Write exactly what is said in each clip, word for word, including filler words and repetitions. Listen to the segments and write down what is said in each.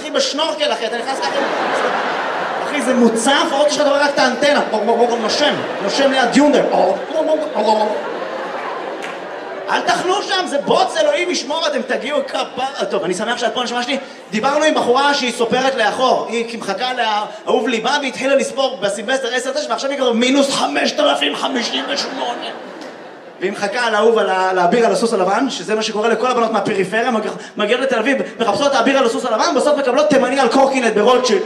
אחי, בשנורקל, אחי, אתה נכנס ככה... אחי, זה מוצף, עוד יש לך דבר רק את האנטנה. נושם, נושם ליד יונדר. אל תחנו שם, זה בוץ, אלוהים ישמור, אתם תגיעו כפר... טוב, אני שמח שאת פה נשמע שלי. דיברנו עם בחורה שהיא סופרת לאחור. היא מחכה לאהוב ליבה והתחילה לספור בסילבסטר עשר תשע, ועכשיו היא כבר מינוס חמשת אלפים חמישים ושמונה. והיא מחכה לאהוב על האביר על הסוס הלבן, שזה מה שקורה לכל הבנות מהפריפריה, מגיעות לתל אביב, מחפשות האביר על הסוס הלבן, בסוף מקבלות תימני על קורקינט ברוטשילד.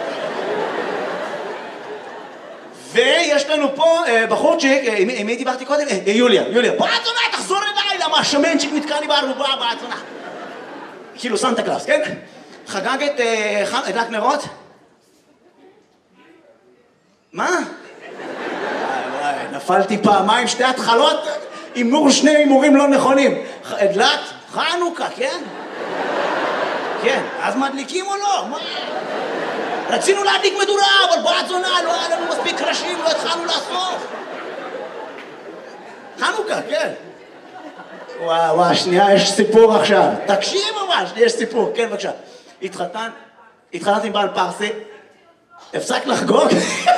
ויש לנו פה בחורצ'יק, עם מי דיברתי קודם? יוליה, יוליה. בעצונה, תחזור אליי, למה השמנצ'יק נתקע לי בערובה, בעצונה. כאילו סנטה קלאוס, כן? חגגת, הדלק נרות? מה? וואי, נפלתי פעמיים, שתי התחלות, אימור שני אימורים לא נכונים. הדלק, חנוכה, כן? כן, אז מדליקים או לא? מה? רצינו להדליק מדורה, אבל בעצונה, לא היה לנו מספיק קרשים, לא התחלנו לאסוף. חנוכה, כן. וואו, וואו, שנייה, יש סיפור עכשיו. תקשיב ממש, יש סיפור, כן, בבקשה. התחתן, התחתנת עם בעל פרסי, הפסק לחגוג.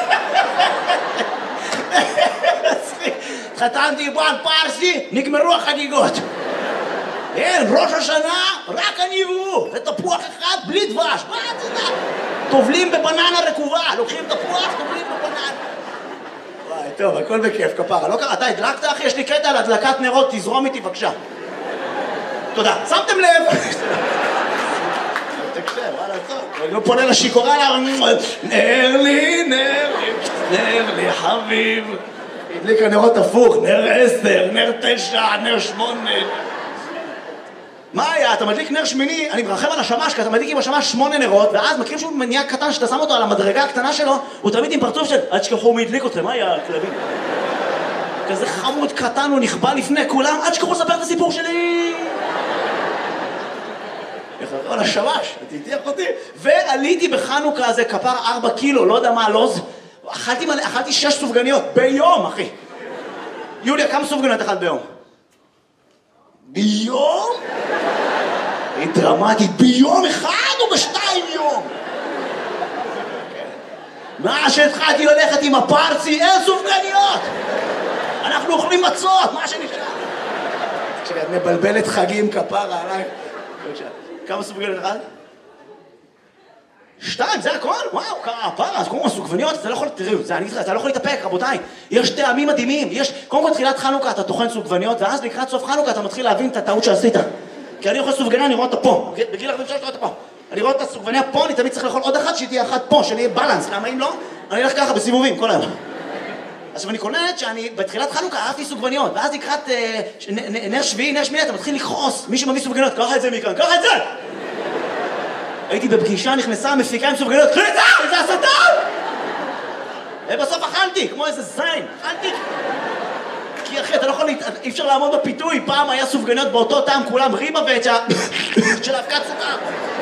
התחתנתי עם בעל פרסי, נגמרו החגיגות. אין, ראש השנה, רק אני והוא. זה תפוח אחד בלי דבש, מה אתה יודע? טובלים בבננה רקובה, לוקחים תפוח, טובלים בבננה. וואי, טוב, הכל בכיף, כפרה. לא קרה, אתה הדלקת, אחי? יש לי קטע על הדלקת נרות, תזרום איתי, בבקשה. תודה. שמתם לב? תקשב, וואלה, טוב. אני לא פונה לשיקורה, נר לי, נר לי, נר לי, חביב. הדליק הנרות הפוך, נר עשר, נר תשע, נר שמונה. מה היה? אתה מדליק נר שמיני, אני מרחם על השמש, כי אתה מדליק עם השמש שמונה נרות, ואז מכירים שהוא מניע קטן שאתה שם אותו על המדרגה הקטנה שלו, הוא תמיד עם פרצוף של, עד שכחו מי הדליק אתכם, מה היה הכלבים? כזה חמוד קטן, הוא נכבה לפני כולם, עד שכחו לספר את הסיפור שלי! יחזרו על השמש, תתייח אותי. ועליתי בחנוכה הזה כפר ארבע קילו, לא יודע מה הלוז, אכלתי, מלא, אכלתי שש סופגניות, ביום, אחי. יוליה, כמה סופגניות אכלת ביום? ביום? היא דרמטית, ביום אחד או בשתיים יום? מה שהתחלתי ללכת עם הפרצי, אין סופגניות! אנחנו אוכלים מצות, מה שנשאר? כשאת מבלבלת חגים כפרה עליי. כמה סופגניות אחד? שתיים, זה הכל? וואו, כפרה, אז קודם כל סופגניות, אתה לא יכול, תראו, זה, אני, אתה לא יכול להתאפק, רבותיי. יש טעמים מדהימים, יש, קודם כל תחילת חנוכה אתה טוחן סופגניות, ואז לקראת סוף חנוכה אתה מתחיל להבין את הטעות שעשית. כי אני אוכל סופגניה, אני רואה אותה פה. בגיל ארבעים ושלוש רואה אותה פה. אני רואה את הסופגניה פה, אני תמיד צריך לאכול עוד אחת, שהיא תהיה אחת פה, שאני אהיה בלנס. למה אם לא? אני אלך ככה בסיבובים כל היום. אז אני קולט שאני בתחילת חנוכה אהבתי סופגניות, ואז לקראת נר שביעי, נר שמיני, אתה מתחיל לכעוס. מי שמביא סופגניות, קח את זה מכאן, קח את זה! הייתי בפגישה, נכנסה, מפיקה עם סופגניות, קחי את זה! זה הסתה! ובסוף אכלתי, כמו איזה זין, אכלתי. כי אחי, אתה לא יכול, אי אפשר לעמוד בפיתוי, פעם היה סופגניות באותו טעם, כולם ריבה ואת של האבקת סוכר.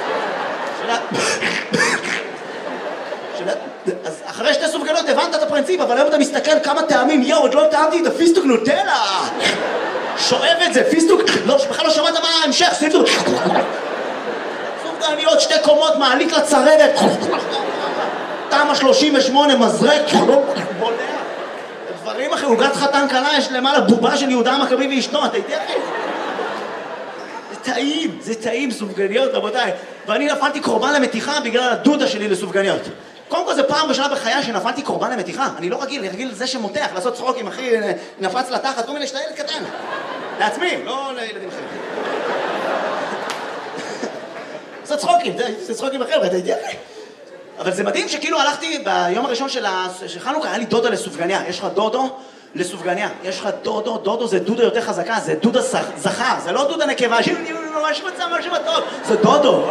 אז אחרי שתי סופגניות הבנת את הפרינציפ, אבל היום אתה מסתכל כמה טעמים, יואו, עוד לא טעמתי את הפיסטוק נוטלה. שואב את זה, פיסטוק, בכלל לא שמעת מה ההמשך, פיסטוק. סופגניות, שתי קומות, מעלית לצרבת. טעם ה-שלושים ושמונה, מזרק, בולע. דברים אחרי, עוגת חתן קלה, יש למעלה בובה של יהודה המכבי ואשתו, אתה יודע אחי? זה טעים, זה טעים, סופגניות, רבותיי. ואני נפלתי קורבן למתיחה בגלל הדודה שלי לסופגניות. קודם כל זה פעם בשנה בחיי שנפלתי קורבן למתיחה. אני לא רגיל, אני רגיל לזה שמותח, לעשות צחוקים, אחי, נפץ לתחת, כל מיני שאתה ילד קטן. לעצמי, לא לילדים אחרים. לעשות צחוקים, זה צחוקים אחר, אתה יודע אחי? אבל זה מדהים שכאילו הלכתי ביום הראשון של חנוכה, היה לי דודה לסופגניה. יש לך דודו לסופגניה. יש לך דודו, דודו זה דודה יותר חזקה, זה דודה זכר, זה לא דודה נקבה, ממש מצא משהו מתוק, זה דודו.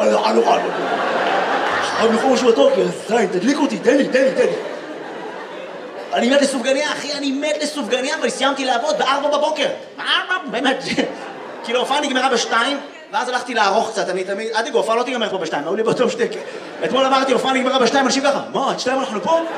חייב לכו משהו מתוק, זין, תדליק אותי, תן לי, תן לי, תן לי. אני מת לסופגניה, אחי, אני מת לסופגניה, אבל סיימתי לעבוד בארבע בבוקר. בארבע, באמת. כאילו, הופעה נגמרה בשתיים, ואז הלכתי לערוך קצת, אני תמיד, עד יגו, הופעה לא תיגמר פה בשתיים, היו לי באותו שתק. אתמול אמרתי, הופעה נגמרה בשתיים, אנשים ככה, מה, עד שתיים אנחנו פה?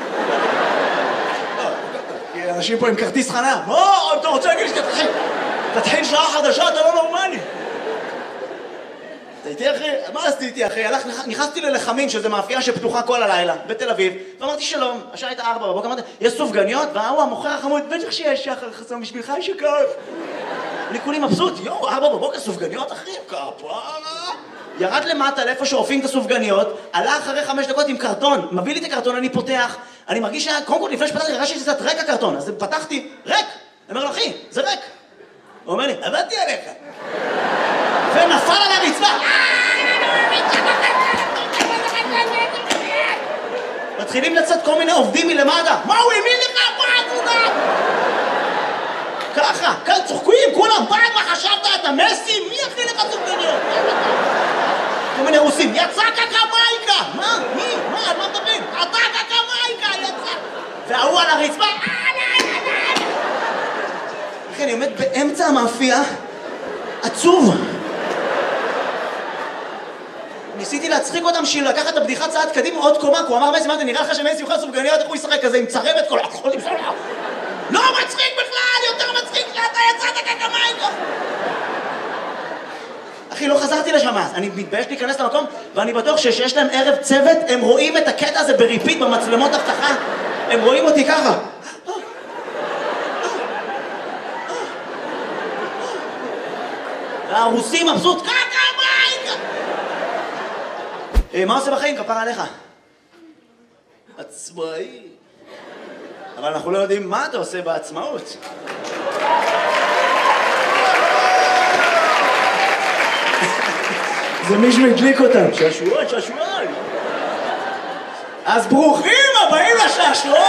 כי אנשים פה עם כרטיס חנה, מה, אתה רוצה להגיד לי שתתחיל? תתחיל שעה חדשה, אתה לא נורמלי. איתי אחי? מה עשיתי אחי? נכנסתי ללחמים, שזה מאפייה שפתוחה כל הלילה, בתל אביב, ואמרתי שלום, השעה הייתה ארבע בבוקר, אמרתי, יש סופגניות? והוא המוכר החמוד, בטח שיש שחר חסום בשבילך, יש שכף. אני כולי מבסוט, יואו, ארבע בבוקר סופגניות אחי, כפרה. ירד למטה לאיפה שאופים את הסופגניות, עלה אחרי חמש דקות עם קרטון, מביא לי את הקרטון, אני פותח, אני מרגיש שה... קודם כל לפני שפתחתי, הרגשתי שזה קצת ריק הקרטון, אז פתחתי, ריק. אני אומר לו, אחי, זה ריק. הוא אומר לי, עבדתי עליך. ונפל על הרצפה. מתחילים לצאת כל מיני עובדים מלמטה. מה הוא האמין לך? מה עבודה? ככה, כאן צוחקים, כולם, פעם מה חשבת? אתה מסי? מי הכי לך סופגניות? כל מיני רוסים, יצא קקמייקה! מה? מי? מה? מה מדברים? אתה קקמייקה! יצא! והוא על הרצפה. אחי, אני עומד באמצע המאפייה, עצוב. ניסיתי להצחיק אותם בשביל לקחת את הבדיחה צעד קדימה עוד קומה, כי הוא אמר מסי, מה, נראה לך שמסי יוכל סופגניות, איך הוא ישחק כזה עם צרבת כל החול עם שלך? לא מצחיק בכלל, יותר מצחיק שאתה יצאת קקמייקה! אחי, לא חזרתי לשם אז, אני מתבייש להיכנס למקום, ואני בטוח שיש להם ערב צוות, הם רואים את הקטע הזה בריפיט במצלמות הבטחה, הם רואים אותי ככה. והרוסים מבסוט, קקמייקה! מה עושה בחיים? כפרה עליך. עצמאי. אבל אנחנו לא יודעים מה אתה עושה בעצמאות. זה מישהו הדליק אותם. שעשועון, שעשועון. אז ברוכים הבאים לשעשועון!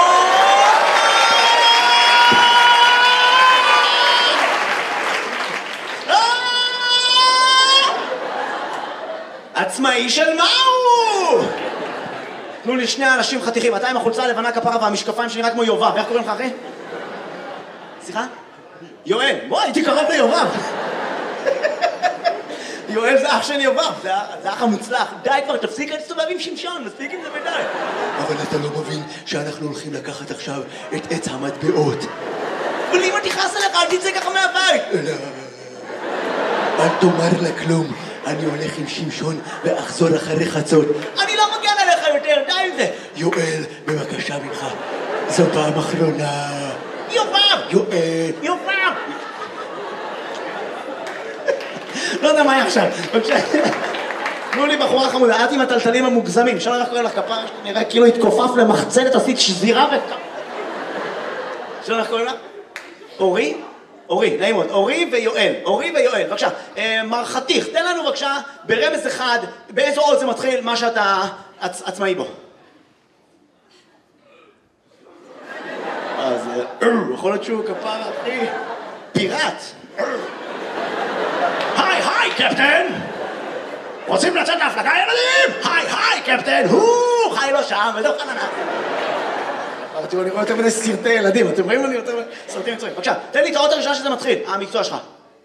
עצמאי של מהו? תנו לי שני אנשים חתיכים, אתה עם החולצה הלבנה כפרה והמשקפיים שנראה כמו יובב, איך קוראים לך אחי? סליחה? יואל, בוא, הייתי קרוב ליובב. יואל זה אח של יובב, זה אח המוצלח. די כבר, תפסיק להסתובב עם שמשון, מספיק עם זה ודי. אבל אתה לא מבין שאנחנו הולכים לקחת עכשיו את עץ המטבעות. אבל אם אתה תכעס עליך, אל תצא ככה מהבית. אל תאמר לה כלום. אני הולך עם שמשון ואחזור אחרי חצות. אני לא מגן עליך יותר, די עם זה. יואל, בבקשה ממך. זו פעם אחרונה. יובב! יואל. יובב! לא יודע מה היה עכשיו. בבקשה. תנו לי בחורה חמודה, את עם הטלטלים המוגזמים. שלא איך קוראים לך כפרה, נראה כאילו התכופף למחצלת, עשית שזירה וכ... שלא איך קוראים לך? אורי? אורי, נעים מאוד, אורי ויואל, אורי ויואל, בבקשה, מר חתיך, תן לנו בבקשה ברמז אחד, באיזו עוד זה מתחיל מה שאתה עצמאי בו. אז יכול להיות שהוא כפרה, אחי, פיראט. היי, היי, קפטן! רוצים לצאת להפלגה, ילדים? היי, היי, קפטן! הו, חי לו שם, ודו חננה. תראו, אני רואה יותר מדי סרטי ילדים, אתם רואים לי יותר מדי סרטים מצויים. בבקשה, תן לי את האות הראשונה שזה מתחיל, המקצוע שלך.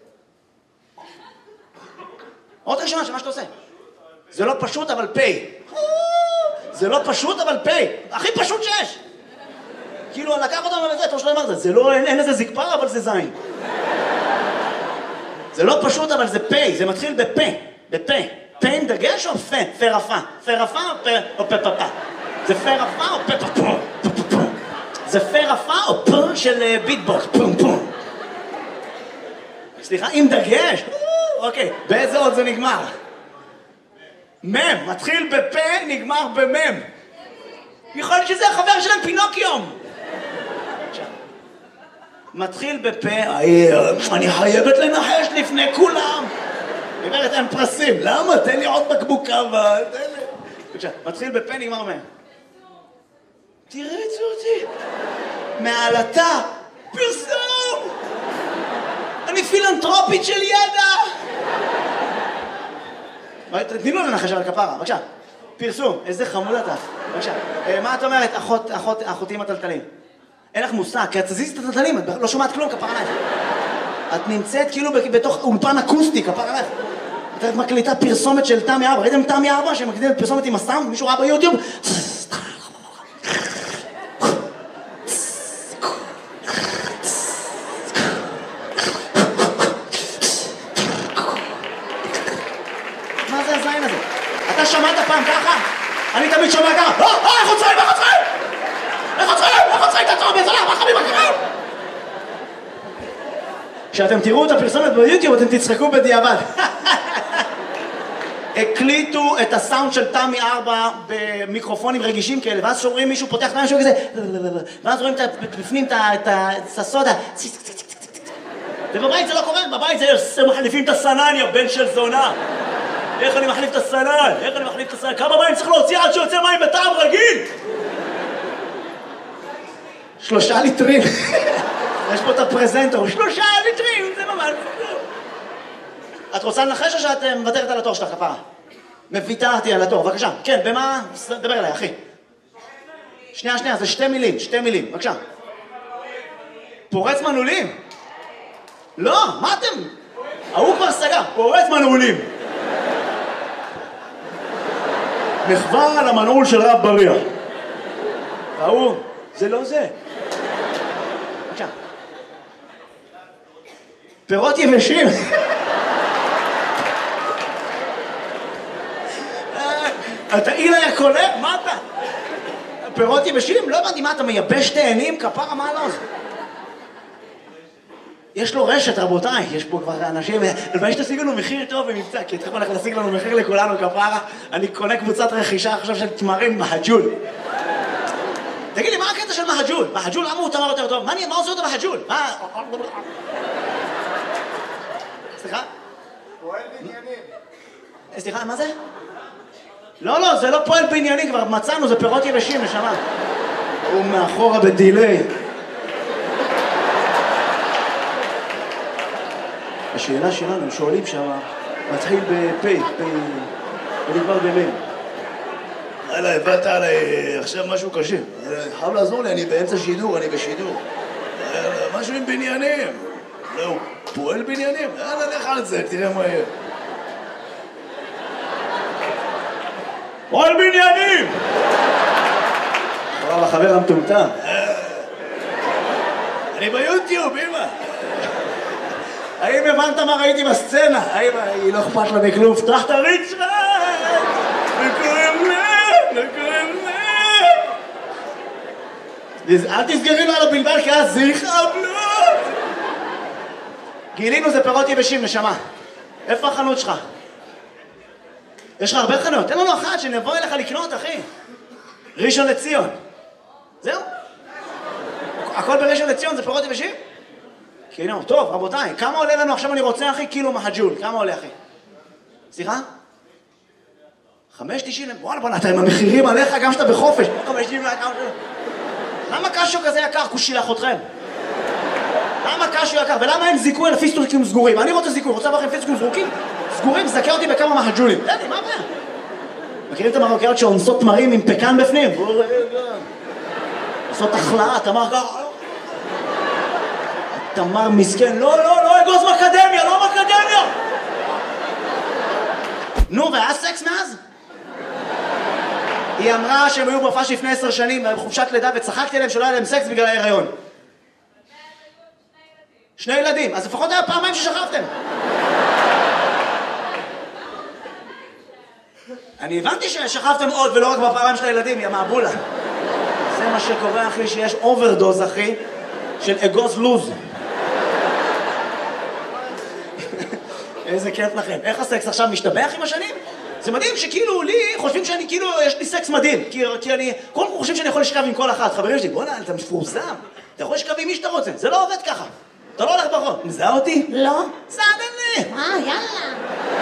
האות הראשונה של מה שאתה עושה. זה לא פשוט, אבל פי. זה לא פשוט, אבל פי. הכי פשוט שיש. כאילו, לקח אותם לזה, אתה שלא אמרת, זה לא, אין איזה זקפה, אבל זה זין. זה לא פשוט, אבל זה פי, זה מתחיל בפה, בפה. פה עם דגש או פה? פה רפה. פה רפה או פה או פה פה פה? זה פה רפה או פה פה פה? זה פה רפה או פה של ביטבוקס? פום פום. סליחה, עם דגש? אוקיי, באיזה עוד זה נגמר? מם, מתחיל בפה, נגמר במם. יכול להיות שזה החבר שלהם פינוקיום. מתחיל בפה, אני חייבת לנחש לפני כולם. היא אומרת, אין פרסים. למה? תן לי עוד בקבוקה, תן לי. מתחיל בפה, נגמר מהם. תראה את זה אותי. מעלתה, פרסום! אני פילנטרופית של ידע! תני לו לנחש על הכפרה, בבקשה. פרסום, איזה חמוד אתה. בבקשה. מה את אומרת, אחותי עם הטלטלים? אין לך מושג, כי את תזיז את הטלטלים, את לא שומעת כלום, כפרה עלייך. את נמצאת כאילו בתוך אולפן אקוסטי, כפרה עלייך. את מקליטה פרסומת של תמי ארבע. ראיתם תמי ארבע שמקליטה פרסומת עם הסאונד? מישהו ראה ביוטיוב? אתה שמעת פעם ככה? אני תמיד שומע ככה, אה, אה, איך עוצרים, איך עוצרים? איך עוצרים, איך עוצרים, תעצור, בזולה, מה חביב הקרב? כשאתם תראו את הפרסומת ביוטיוב, אתם תצחקו בדיעבד. הקליטו את הסאונד של תמי ארבע במיקרופונים רגישים כאלה, ואז שומעים מישהו פותח את משהו כזה, ואז רואים בפנים את הסודה, ובבית זה לא קורה, בבית זה מחליפים את הסנן, יא בן של זונה. איך אני מחליף את הסנן? איך אני מחליף את הסנן? כמה מים צריך להוציא עד שיוצא מים בטעם רגיל? שלושה ליטרים. יש פה את הפרזנטור, שלושה ליטרים, זה ממש... את רוצה לנחש או שאת מוותרת על התור שלך, כפרה? מוותרתי על התור, בבקשה. כן, במה? דבר אליי, אחי. שנייה, שנייה, זה שתי מילים, שתי מילים, בבקשה. פורץ מנעולים? לא, מה אתם? ההוא כבר סגר, פורץ מנעולים. מחווה על המנעול של רב בריח. ההוא, זה לא זה. בבקשה. פירות יבשים. אתה אילה היה קולה? מה אתה? פירות יבשים? לא הבנתי, מה אתה מייבש תאנים? כפרה, מה לא זה? יש לו רשת, רבותיי, יש פה כבר אנשים, אבל יש תשיג לנו מחיר טוב במבצע, כי אתכם הולך להשיג לנו מחיר לכולנו, כפרה, אני קונה קבוצת רכישה עכשיו של תמרים מהג'ול. תגיד לי, מה הקטע של מהג'ול? מהג'ול, למה הוא תמר יותר טוב? מה עושה אותו מהג'ול? מה? סליחה? פועל בניינים. סליחה, מה זה? לא, לא, זה לא פועל בענייני, כבר מצאנו, זה פירות יבשים, נשמה. הוא מאחורה בדילי. השאלה שלנו, הם שואלים שם, מתחיל בפי, ונגמר במין. הלאה, הבאת עליי עכשיו משהו קשה. חייב לעזור לי, אני באמצע שידור, אני בשידור. משהו עם בניינים. לא, הוא פועל בניינים? יאללה, לך על זה, תראה מה יהיה. פועל בניינים! וואו, החבר המטומטם. אני ביוטיוב, אמא. האם הבנת מה ראיתי בסצנה? האם היא לא אכפת לה מכלום? פתח את הריץ' רץ! וקוראים לב! וקוראים לב! אל תסגרי לו על הבלבל, כי אז זה יכאבלות! גילינו זה פירות יבשים, נשמה. איפה החנות שלך? יש לך הרבה חנויות. תן לנו אחת שנבוא אליך לקנות, אחי. ראשון לציון. זהו? הכל בראשון לציון זה פירות יבשים? כאילו, טוב, רבותיי, כמה עולה לנו עכשיו אני רוצה, אחי, קילו מהג'ול? כמה עולה, אחי? סליחה? חמש תשעים? וואלה, בוא נתה עם המחירים עליך גם שאתה בחופש. חמש תשעים כמה... למה קשיו כזה יקר? כושילך אתכם. למה קשיו יקר? ולמה אין זיכוי על פיסטוקים סגורים? אני רוצה זיכוי, רוצה לכם פיסטוקים סגורים? סגורים, זכה אותי בכמה מהג'ולים. תן לי, מה הבעיה? מכירים את המרוקאיות שאונסות תמרים עם פקן בפנים? עושות החלאה, תמר ככה. תמר מסכן, לא, לא, לא אגוז מקדמיה, לא מקדמיה! נו, והיה סקס מאז? היא אמרה שהם היו בהופעה לפני עשר שנים, בחופשת לידה, וצחקתי עליהם שלא היה להם סקס בגלל ההיריון. שני ילדים, אז לפחות היה פעמיים ששכבתם. אני הבנתי ששכבתם עוד ולא רק בפעמיים של הילדים, יא מעבולה. זה מה שקורה, אחי, שיש אוברדוז, אחי, של אגוז לוז. איזה כיף לכם. איך הסקס עכשיו משתבח עם השנים? זה מדהים שכאילו לי חושבים שאני כאילו, יש לי סקס מדהים. כי, כי אני, כל כך חושבים שאני יכול לשכב עם כל אחת. חברים שלי, בוא נע, אתה מפורסם. אתה יכול לשכב עם מי שאתה רוצה. זה לא עובד ככה. אתה לא הולך ברחוב. מזהה אותי? לא. סעד לי. אה, יאללה.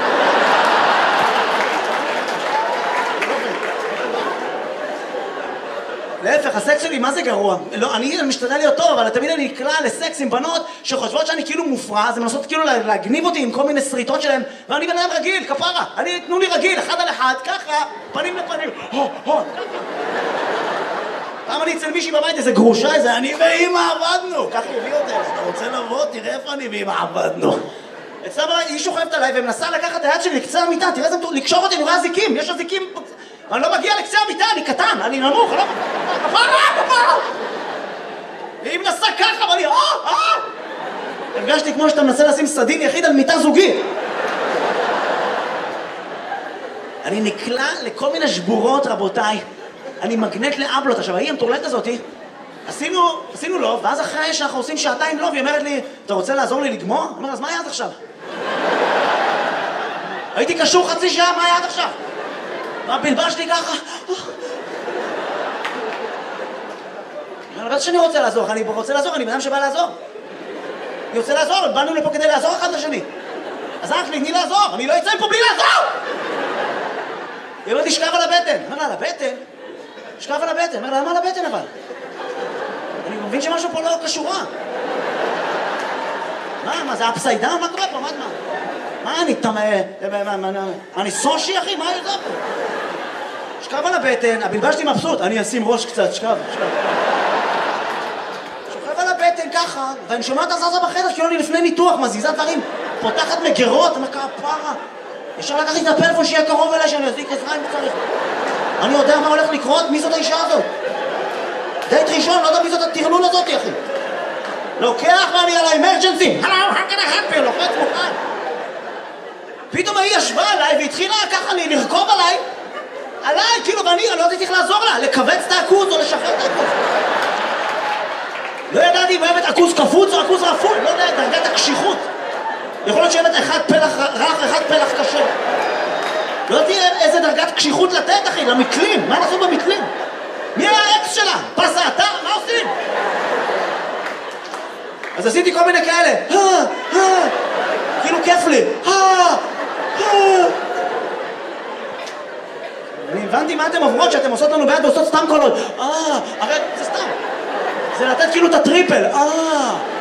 להפך, הסקס שלי, מה זה גרוע? לא, אני משתדל להיות טוב, אבל תמיד אני נקלע לסקס עם בנות שחושבות שאני כאילו מופרע, אז הן מנסות כאילו להגניב אותי עם כל מיני סריטות שלהם, ואני בן אדם רגיל, כפרה. אני, תנו לי רגיל, אחד על אחד, ככה, פנים לפנים, הו, הו, ככה. פעם אני אצל מישהי בבית, איזה גרושה, איזה אני ואמא עבדנו. ככה הביא אותם, אתה רוצה לבוא, תראה איפה אני ואמא עבדנו. אצלה בבית, היא שוכבת עליי ומנסה לקחת את היד שלי לקצה המיטה, תראה איזה לקשור אותי, אני רואה זיקים, יש הזיקים. אני לא מגיע לקצה המיטה, אני קטן, אני נמוך, אני לא... כפרה, כפרה! והיא מנסה ככה, ואני... אה, אה! הרגשתי כמו שאתה מנסה לשים סדין יחיד על מיטה זוגית. אני נקלע לכל מיני שבורות, רבותיי. אני מגנט לאבלות. עכשיו, ההיא המטורללת הזאתי, עשינו, עשינו לוב, ואז אחרי שאנחנו עושים שעתיים לוב, היא אומרת לי, אתה רוצה לעזור לי לגמור? אני אומר, אז מה היה עד עכשיו? הייתי קשור חצי שעה, מה היה עד עכשיו? מה בלבשתי ככה? אני בטח שאני רוצה לעזור, אני רוצה לעזור, אני בן שבא לעזור. אני רוצה לעזור, באנו לפה כדי לעזור אחד לשני. אז אח לי, תני לעזור, אני לא אצא פה בלי לעזור! היא אומרת לי, שכב על הבטן. אני אומר לה, על הבטן? שכב על הבטן. אני אומר לה, למה על הבטן אבל? אני מבין שמשהו פה לא קשורה. מה, מה, זה אפסיידן? מה קורה פה? מה, מה? מה, אני תמה... אני סושי, אחי? מה זה פה? שכב על הבטן, הבלבשתי מבסוט, אני אשים ראש קצת, שכב, שכב. שוכב על הבטן ככה, ואני שומע את הזזה בחדר, כאילו אני לפני ניתוח, מזיזה דברים, פותחת מגרות, מכה פרה. אפשר לקחת את הפלאפון שיהיה קרוב אליי, שאני אזיק עזרה אם צריך. אני יודע מה הולך לקרות, מי זאת האישה הזאת? דייט ראשון, לא יודע מי זאת הטרלול הזאת, אחי. לוקח ואני על האמרג'נסי, הלו, how can I help you? לוחץ מוכן. פתאום היא ישבה עליי והתחילה ככה לי לרכוב עליי, עליי, כאילו, ואני לא יודעת איך לעזור לה, לכווץ את העכוז או לשחרר את העכוז. לא ידעתי אם אוהבת עכוז קפוץ או עכוז רפוי, לא יודע, דרגת הקשיחות. יכול להיות שאוהבת אחד פלח רך, אחד פלח קשה. לא יודעתי איזה דרגת קשיחות לתת, אחי, למקלים, מה נעשו במקלים? מי היה האקס שלה? פסה אתה? מה עושים? אז עשיתי כל מיני כאלה, אה, אה, כאילו כיף לי, אה, אה. אני הבנתי מה אתם עוברות שאתם עושות לנו ביד ועושות סתם קולות, אה, הרי זה סתם. זה לתת כאילו את הטריפל, אה.